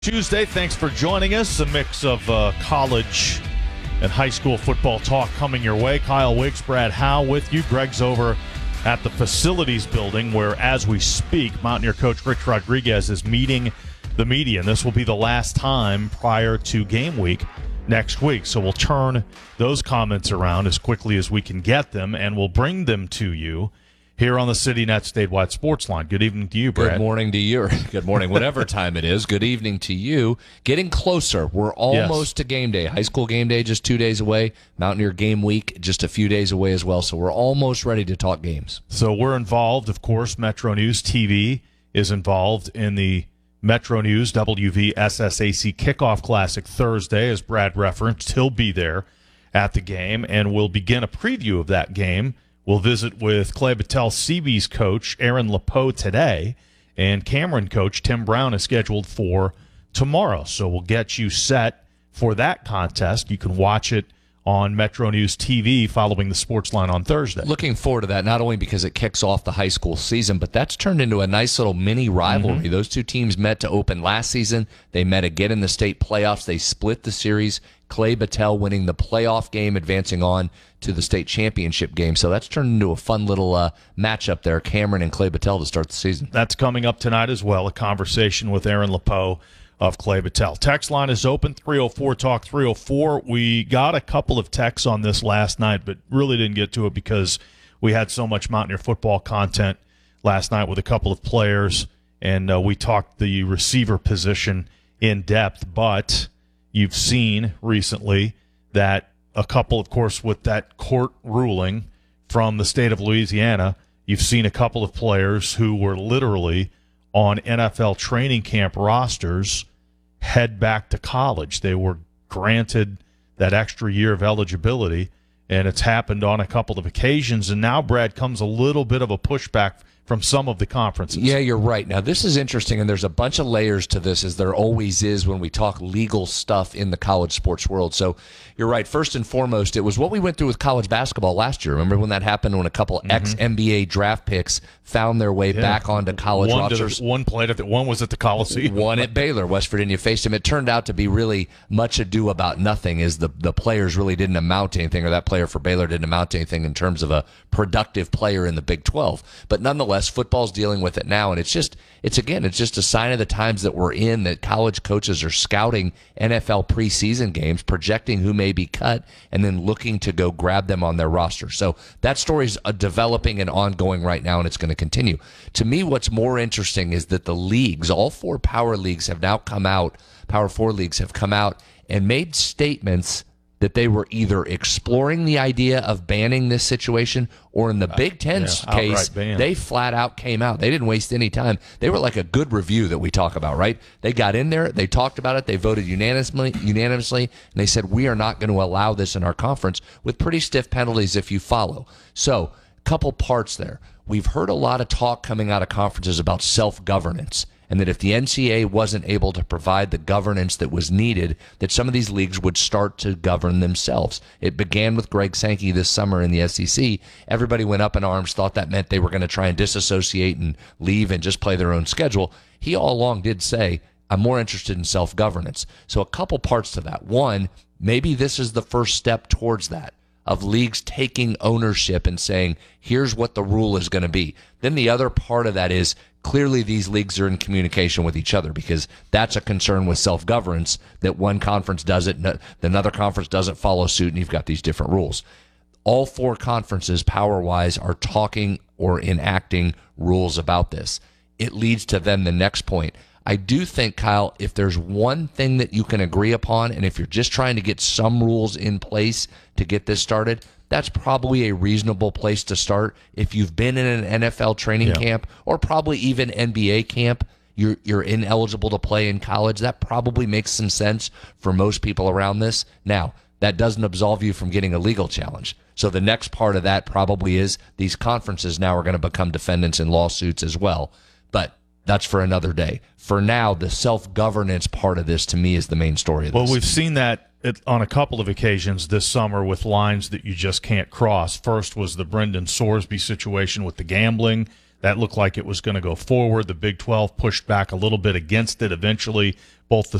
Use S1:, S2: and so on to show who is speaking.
S1: Tuesday, thanks for joining us. A mix of college and high school football talk coming your way. Kyle Wiggs, Brad Howe with you. Greg's over at the facilities building where, as we speak, Mountaineer coach Rich Rodriguez is meeting the media. And this will be the last time prior to game week next week. So we'll turn those comments around as quickly as we can get them, and we'll bring them to you here on the CityNet Statewide Sports Line. Good evening to you, Brad.
S2: Good morning to you. Good morning, whatever time it is. Good evening to you. Getting closer. We're almost to game day. High school game day just 2 days away. Mountaineer game week just a few days away as well. So we're almost ready to talk games.
S1: So we're involved, of course. Metro News TV is involved in the Metro News WVSSAC Kickoff Classic Thursday, as Brad referenced. He'll be there at the game, and we'll begin a preview of that game. We'll visit with Clay Battelle Seabees coach Aaron Lepeau today, and Cameron coach Tim Brown is scheduled for tomorrow. So we'll get you set for that contest. You can watch it on Metro News TV following the Sports Line on Thursday.
S2: Looking forward to that, not only because it kicks off the high school season, but that's turned into a nice little mini rivalry. Those two teams met to open last season. They met again in the state playoffs. They split the series. Clay Battelle winning the playoff game, advancing on to the state championship game. So that's turned into a fun little matchup there, Cameron and Clay Battelle to start the season.
S1: That's coming up tonight as well, a conversation with Aaron Lepeau of Clay Battelle. Text line is open, 304-TALK 304. We got a couple of texts on this last night, but really didn't get to it because we had so much Mountaineer football content last night with a couple of players, and we talked the receiver position in depth. But you've seen recently that a couple, of course, with that court ruling from the state of Louisiana, you've seen a couple of players who were literally on NFL training camp rosters head back to college. They were granted that extra year of eligibility, and it's happened on a couple of occasions. And now, Brad, comes a little bit of a pushback from some of the conferences.
S2: Yeah, you're right. Now, this is interesting, and there's a bunch of layers to this, as there always is when we talk legal stuff in the college sports world. So you're right. First and foremost, it was what we went through with college basketball last year. Remember when that happened, when a couple ex-NBA draft picks found their way back onto college rosters?
S1: One was at the Coliseum.
S2: One at Baylor. West Virginia faced him. It turned out to be really much ado about nothing, as the players really didn't amount to anything, or that player for Baylor didn't amount to anything in terms of a productive player in the Big 12. But nonetheless, football's dealing with it now, and it's just a sign of the times that we're in, that college coaches are scouting NFL preseason games, projecting who may be cut, and then looking to go grab them on their roster. So that story's developing and ongoing right now, and it's going to continue. To me, what's more interesting is that the leagues, all four power leagues have now come out, Power Four leagues have come out and made statements that they were either exploring the idea of banning this situation, or in the Big Ten's case, they flat out came out. They didn't waste any time. They were like a good review that we talk about, right? They got in there, they talked about it, they voted unanimously, and they said, we are not going to allow this in our conference, with pretty stiff penalties if you follow. So, couple parts there. We've heard a lot of talk coming out of conferences about self-governance, and that if the NCAA wasn't able to provide the governance that was needed, that some of these leagues would start to govern themselves. It began with Greg Sankey this summer in the SEC. Everybody went up in arms, thought that meant they were going to try and disassociate and leave and just play their own schedule. He all along did say, I'm more interested in self-governance. So a couple parts to that. One, maybe this is the first step towards that, of leagues taking ownership and saying, here's what the rule is going to be. Then the other part of that is, clearly these leagues are in communication with each other, because that's a concern with self-governance, that one conference does it, another conference doesn't follow suit, and you've got these different rules. All four conferences, power-wise, are talking or enacting rules about this. It leads to then the next point. I do think, Kyle, if there's one thing that you can agree upon, and if you're just trying to get some rules in place to get this started, that's probably a reasonable place to start. If you've been in an NFL training camp, or probably even NBA camp, you're ineligible to play in college. That probably makes some sense for most people around this. Now, that doesn't absolve you from getting a legal challenge. So the next part of that probably is these conferences now are going to become defendants in lawsuits as well. But that's for another day. For now, the self-governance part of this, to me, is the main story of this.
S1: Well, we've seen that on a couple of occasions this summer with lines that you just can't cross. First was the Brendan Sorsby situation with the gambling. That looked like it was going to go forward. The Big 12 pushed back a little bit against it eventually, both the